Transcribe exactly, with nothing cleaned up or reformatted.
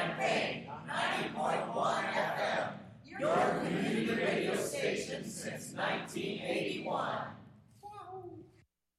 Champaign, ninety point one F M, your community radio station since nineteen eighty-one.